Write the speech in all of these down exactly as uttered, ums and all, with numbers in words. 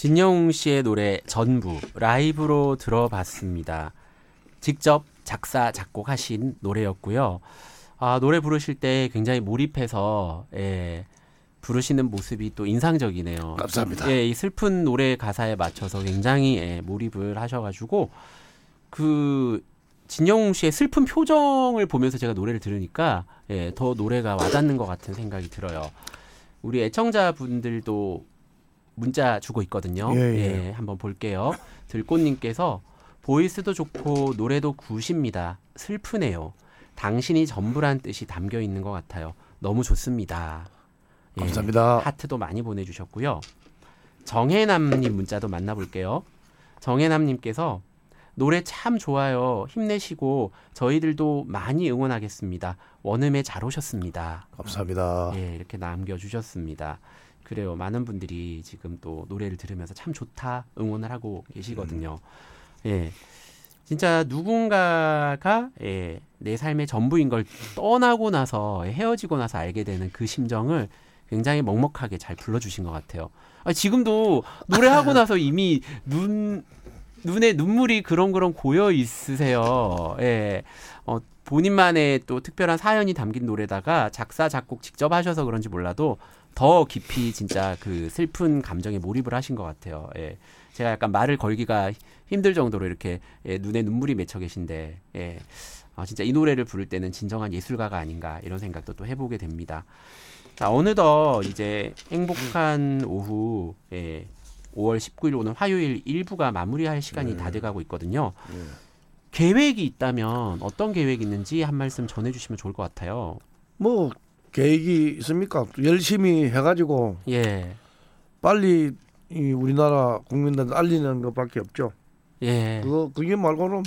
진영웅 씨의 노래 전부 라이브로 들어봤습니다. 직접 작사 작곡하신 노래였고요. 아, 노래 부르실 때 굉장히 몰입해서 예, 부르시는 모습이 또 인상적이네요. 감사합니다. 예, 이 슬픈 노래 가사에 맞춰서 굉장히 예, 몰입을 하셔가지고 그 진영웅 씨의 슬픈 표정을 보면서 제가 노래를 들으니까 예, 더 노래가 와닿는 것 같은 생각이 들어요. 우리 애청자분들도 문자 주고 있거든요. 예, 예. 예, 한번 볼게요. 들꽃님께서 보이스도 좋고 노래도 굿입니다. 슬프네요. 당신이 전부란 뜻이 담겨 있는 것 같아요. 너무 좋습니다. 예, 감사합니다. 하트도 많이 보내주셨고요. 정혜남님 문자도 만나볼게요. 정혜남님께서 노래 참 좋아요. 힘내시고 저희들도 많이 응원하겠습니다. 원음에 잘 오셨습니다. 감사합니다. 예, 이렇게 남겨주셨습니다. 그래요. 많은 분들이 지금 또 노래를 들으면서 참 좋다 응원을 하고 계시거든요. 음. 예, 진짜 누군가가 예, 내 삶의 전부인 걸 떠나고 나서 헤어지고 나서 알게 되는 그 심정을 굉장히 먹먹하게 잘 불러주신 것 같아요. 아, 지금도 노래하고 나서 이미 눈 눈에 눈물이 그렁그렁 고여 있으세요. 예, 어, 본인만의 또 특별한 사연이 담긴 노래다가 작사 작곡 직접 하셔서 그런지 몰라도 더 깊이 진짜 그 슬픈 감정에 몰입을 하신 것 같아요. 예, 제가 약간 말을 걸기가 힘들 정도로 이렇게 예, 눈에 눈물이 맺혀 계신데 예, 아, 진짜 이 노래를 부를 때는 진정한 예술가가 아닌가 이런 생각도 또 해보게 됩니다. 자, 어느덧 이제 행복한 오후 예, 오월 십구일 오늘 화요일 일 부가 마무리할 시간이 네. 다 돼가고 있거든요. 네. 계획이 있다면 어떤 계획이 있는지 한 말씀 전해주시면 좋을 것 같아요. 뭐 계획이 있습니까? 열심히 해가지고 예. 빨리 이 우리나라 국민들한테 알리는 것밖에 없죠. 예. 그거 그게 말고는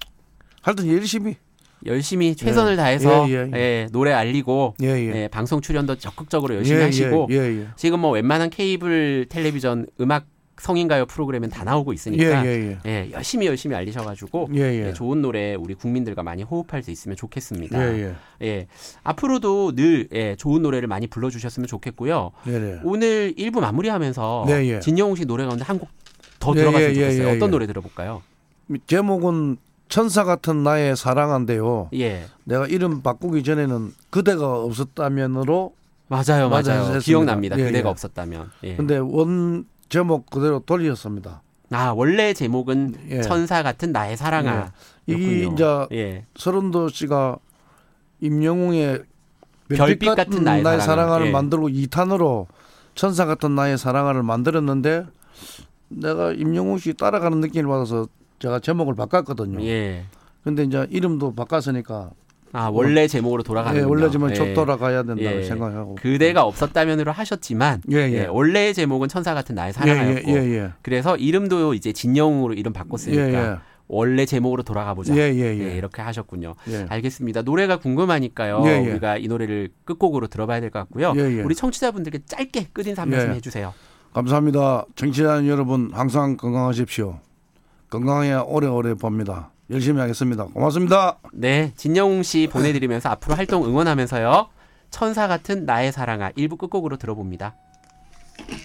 하여튼 열심히 열심히 최선을 예. 다해서 예, 예, 예. 예, 노래 알리고 예, 예. 예, 방송 출연도 적극적으로 열심히 예, 하시고 예, 예, 예. 지금 뭐 웬만한 케이블 텔레비전 음악 성인가요 프로그램은 다 나오고 있으니까 예, 예, 예. 예, 열심히 열심히 알리셔가지고 예, 예. 예, 좋은 노래 우리 국민들과 많이 호흡할 수 있으면 좋겠습니다. 예, 예. 예, 앞으로도 늘 예, 좋은 노래를 많이 불러주셨으면 좋겠고요. 예, 예. 오늘 일 부 마무리하면서 예, 예. 진영웅 씨 노래 가운데 한 곡 더 예, 들어갔으면 예, 좋겠어요. 예, 예, 어떤 예. 노래 들어볼까요? 제목은 천사 같은 나의 사랑한데요. 예. 내가 이름 바꾸기 전에는 그대가 없었다면으로 맞아요, 맞아요. 했습니다. 기억납니다. 예, 그대가 예. 없었다면. 예. 근데 원 제목 그대로 돌렸습니다. 아, 원래 제목은 예. 천사 같은 나의 사랑아. 예. 이게 이제 예. 서른도 씨가 임영웅의 별빛 같은 나의, 나의 사랑아. 사랑아를 예. 만들고 이 탄으로 천사 같은 나의 사랑아를 만들었는데 내가 임영웅 씨 따라가는 느낌을 받아서 제가 제목을 바꿨거든요. 예. 근데 이제 이름도 바꿨으니까 아, 원래 제목으로 돌아가는 예, 원래 제목은 예. 쭉 돌아가야 된다고 예. 생각하고. 그대가 없었다면으로 하셨지만 예, 예. 예, 원래의 제목은 천사 같은 나의 사랑아였고 예, 예, 예, 예. 그래서 이름도 이제 진영웅으로 이름 바꿨으니까 예, 예. 원래 제목으로 돌아가 보자. 예, 예, 예. 예, 이렇게 하셨군요. 예. 알겠습니다. 노래가 궁금하니까요. 예, 예. 우리가 이 노래를 끝곡으로 들어봐야 될 것 같고요. 예, 예. 우리 청취자분들께 짧게 끝인사 한 예. 말씀 해주세요. 감사합니다. 청취자 여러분 항상 건강하십시오. 건강해야 오래오래 봅니다. 열심히 하겠습니다. 고맙습니다. 네, 진영웅 씨 보내드리면서 앞으로 활동 응원하면서요. 천사 같은 나의 사랑아 일 부 끝곡으로 들어봅니다.